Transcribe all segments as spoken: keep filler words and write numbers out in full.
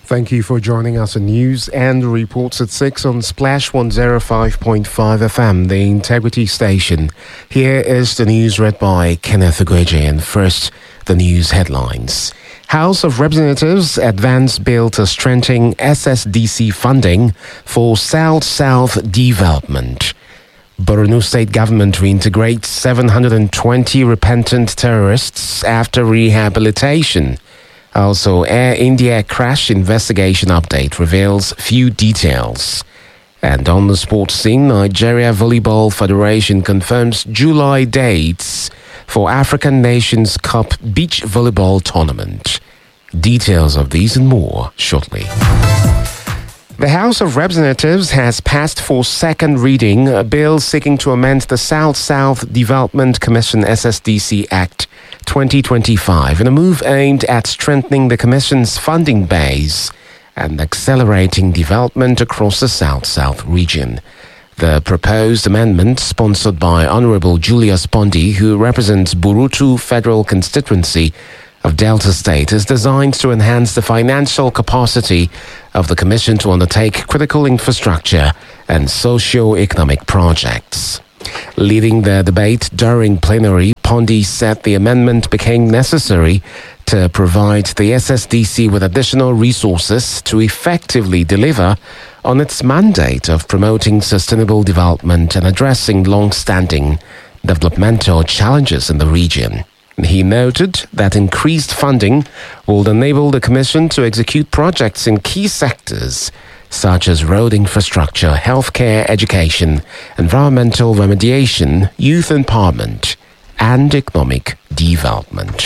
Thank you for joining us on News and Reports at six on Splash one oh five point five F M, the Integrity Station. Here is the news read by Kenneth Ogweje, and first, the news headlines. House of Representatives advance bill to strengthen S S D C funding for South-South development. Borno State government reintegrates seven hundred twenty repentant terrorists after rehabilitation. Also, Air India crash investigation update reveals few details. And on the sports scene, Nigeria Volleyball Federation confirms July dates for African Nations Cup Beach Volleyball Tournament. Details of these and more shortly. The House of Representatives has passed for second reading a bill seeking to amend the South-South Development Commission S S D C Act twenty twenty-five in a move aimed at strengthening the Commission's funding base and accelerating development across the South-South region. The proposed amendment, sponsored by Honorable Julius Pondi, who represents Burutu Federal Constituency of Delta State, is designed to enhance the financial capacity of the Commission to undertake critical infrastructure and socio-economic projects. Leading the debate during plenary, Pondi said the amendment became necessary to provide the S S D C with additional resources to effectively deliver on its mandate of promoting sustainable development and addressing long-standing developmental challenges in the region. He noted that increased funding will enable the Commission to execute projects in key sectors such as road infrastructure, healthcare, education, environmental remediation, youth empowerment, and economic development.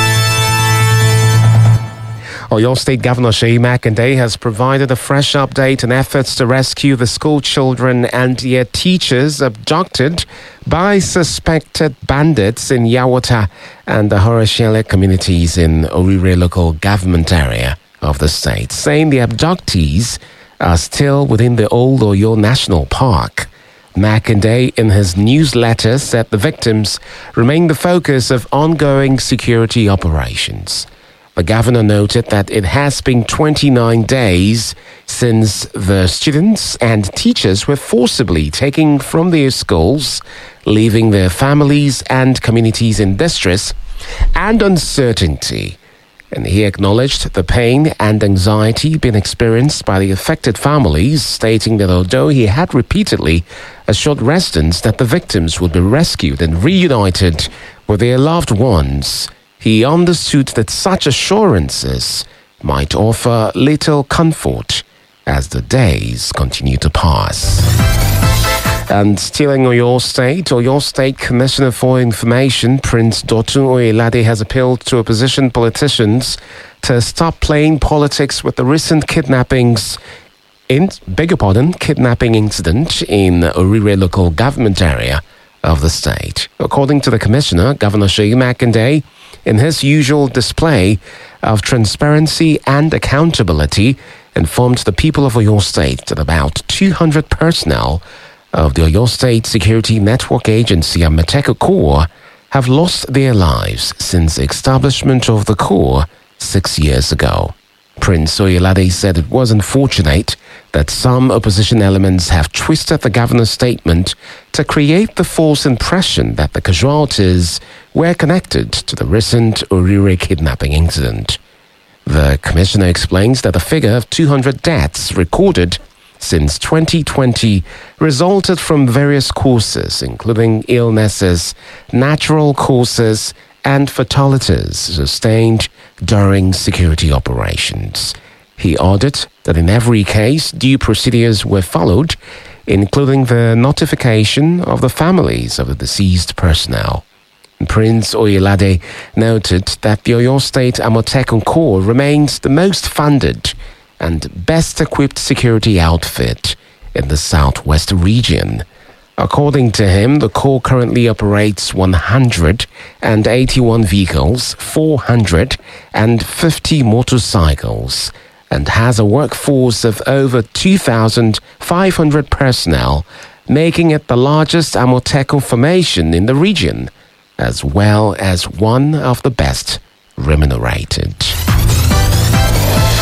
Oyo State Governor Seyi Makinde has provided a fresh update on efforts to rescue the school children and their teachers abducted by suspected bandits in Yawata and the Horashele communities in Orire local government area of the state, saying the abductees are still within the Old Oyo National Park. Makinde, in his newsletter, said the victims remain the focus of ongoing security operations. The governor noted that it has been twenty-nine days since the students and teachers were forcibly taken from their schools, leaving their families and communities in distress and uncertainty. And he acknowledged the pain and anxiety being experienced by the affected families, stating that although he had repeatedly assured residents that the victims would be rescued and reunited with their loved ones, he understood that such assurances might offer little comfort as the days continue to pass. And still in Oyo State, Oyo State Commissioner for Information, Prince Dotun Oyelade, has appealed to opposition politicians to stop playing politics with the recent kidnappings in, beg your pardon, kidnapping incident in Orire local government area of the state. According to the Commissioner, Governor Seyi Makinde, in his usual display of transparency and accountability, informed the people of Oyo State that about two hundred personnel of the Oyo State Security Network Agency, Amotekun Corps, have lost their lives since the establishment of the Corps six years ago. Prince Oyelade said it was unfortunate that some opposition elements have twisted the governor's statement to create the false impression that the casualties were connected to the recent Orire kidnapping incident. The commissioner explains that the figure of two hundred deaths recorded since twenty twenty resulted from various causes, including illnesses, natural causes, and fatalities sustained during security operations. He added that in every case, due procedures were followed, including the notification of the families of the deceased personnel. Prince Oyelade noted that the Oyo State Amotekun Corps remains the most funded and best equipped security outfit in the southwest region. According to him, the Corps currently operates one hundred eighty-one vehicles, four hundred fifty motorcycles, and has a workforce of over two thousand five hundred personnel, making it the largest Amotekun formation in the region, as well as one of the best remunerated.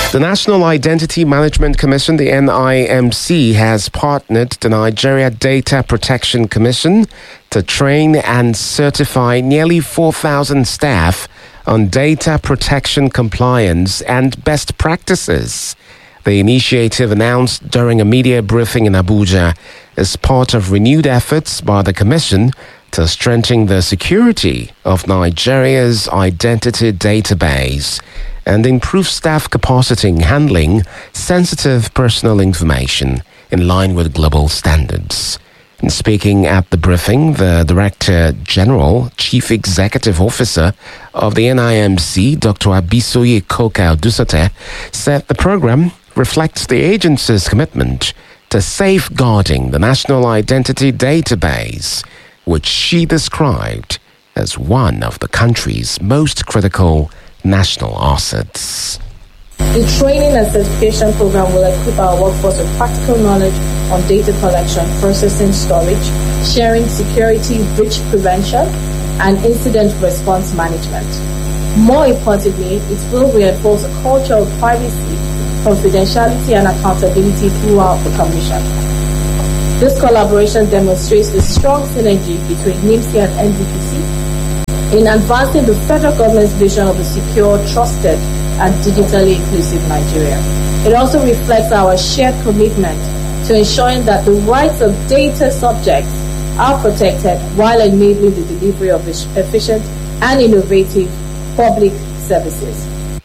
The National Identity Management Commission, the N I M C, has partnered the Nigeria Data Protection Commission to train and certify nearly four thousand staff on data protection compliance and best practices. The initiative, announced during a media briefing in Abuja, is part of renewed efforts by the Commission to strengthen the security of Nigeria's identity database and improve staff capacity in handling sensitive personal information in line with global standards. In speaking at the briefing, the Director General, Chief Executive Officer of the N I M C, Doctor Abisoye Koka-Odusate, said the program reflects the agency's commitment to safeguarding the national identity database, which she described as one of the country's most critical national assets. The training and certification program will equip our workforce with practical knowledge on data collection, processing, storage, sharing, security, breach prevention, and incident response management. More importantly, it will reinforce a culture of privacy, confidentiality, and accountability throughout the Commission. This collaboration demonstrates the strong synergy between NIMSI and N D P C in advancing the federal government's vision of a secure, trusted, and digitally inclusive Nigeria. It also reflects our shared commitment to ensuring that the rights of data subjects are protected while enabling the delivery of efficient and innovative public services.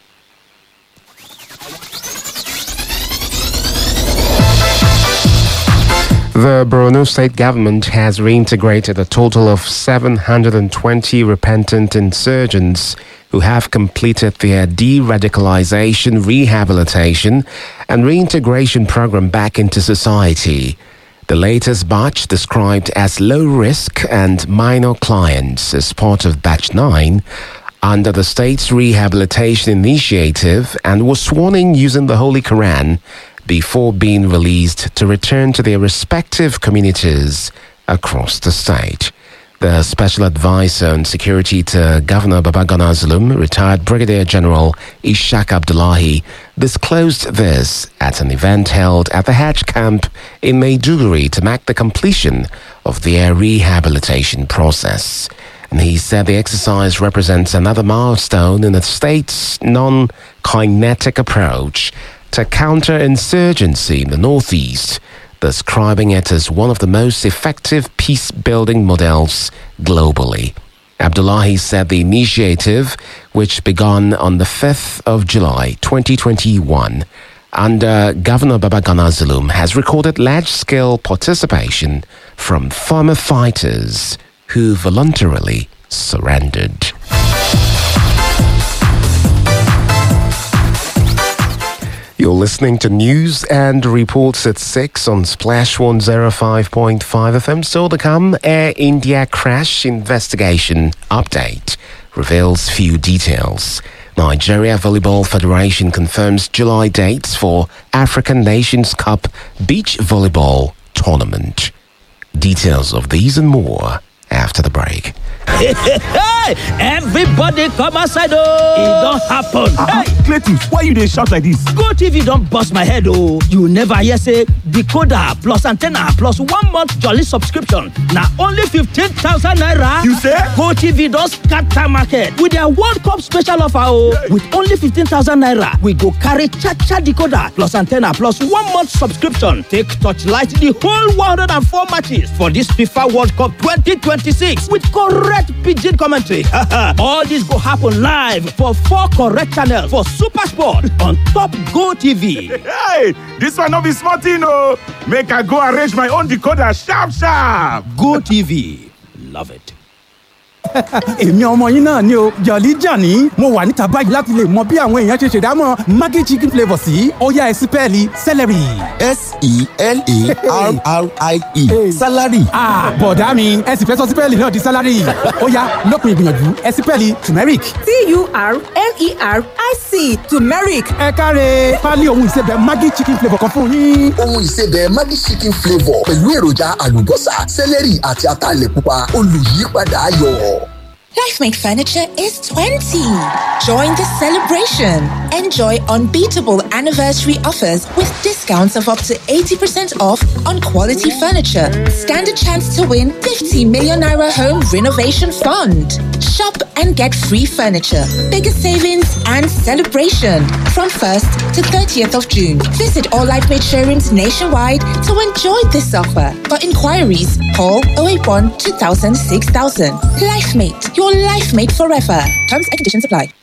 The Borno State government has reintegrated a total of seven hundred twenty repentant insurgents who have completed their de-radicalization, rehabilitation, and reintegration program back into society. The latest batch, described as low risk and minor clients, is part of batch nine under the state's rehabilitation initiative and was sworn in using the Holy Quran before being released to return to their respective communities across the state. The Special Advisor on Security to Governor Babagana Zulum, retired Brigadier General Ishaq Abdullahi, disclosed this at an event held at the Hajj camp in Maiduguri to mark the completion of their rehabilitation process. And he said the exercise represents another milestone in the state's non-kinetic approach to counter-insurgency in the Northeast, describing it as one of the most effective peace-building models globally. Abdullahi said the initiative, which began on the fifth of July twenty twenty-one, under Governor Babagana Zulum, has recorded large-scale participation from former fighters who voluntarily surrendered. You're listening to news and reports at six on Splash one oh five point five F M. Still to come, Air India crash investigation update reveals few details. Nigeria Volleyball Federation confirms July dates for African Nations Cup Beach Volleyball Tournament. Details of these and more after the break. Hey, hey, hey! Everybody come outside, oh! It don't happen. Uh-uh. Hey, Cletus, why you dey shout like this? GoTV don't bust my head, oh! You never hear say decoder plus antenna plus one month jolly subscription. Now only fifteen thousand naira. You say? GoTV don't scatter market with their World Cup special offer, oh! Hey. With only fifteen thousand naira, we go carry cha-cha decoder plus antenna plus one month subscription. Take torchlight the whole one hundred four matches for this FIFA World Cup twenty twenty-six with correct pidgin commentary. All this go happen live for four correct channels for Super Sport on Top GoTV. Hey, this one no be small thing, oh! Make I go arrange my own decoder sharp sharp. GoTV, love it. èmi ọmọ yín náà ni o Jolly Johnny mo wà níta báyìí láti lè mọ bí àwọn èèyàn ṣe ṣèdámọ̀ Maggi chicken flavour sí ó yá ẹ sípẹ́ẹ̀lì celery. S E L A R R I E salary. ah bọ̀dá mi ẹ sì fẹ́ sọ sípẹ́ẹ̀lì náà di salary ó yá lópin ìgbìyànjú ẹ sípẹ́ẹ̀lì turmeric. T U R M E R I C turmeric. ẹ káre pálí ohun ìsebẹ̀ Maggi chicken flavour kan fún yín. Ohun ìsebẹ̀ Maggi chicken flavour pẹ̀lú èròjà àlùbọ́sà celery àti ataalẹ̀ pupa olùyípadà ayọ̀. LifeMate Furniture is twenty. Join the celebration. Enjoy unbeatable anniversary offers with discounts of up to eighty percent off on quality furniture. Stand a chance to win fifty million naira home renovation fund. Shop and get free furniture. Bigger savings and celebration from first to thirtieth of June. Visit all LifeMate showrooms nationwide to enjoy this offer. For inquiries, call oh eight one, two thousand, six thousand. LifeMate, your life mate forever. Terms and conditions apply.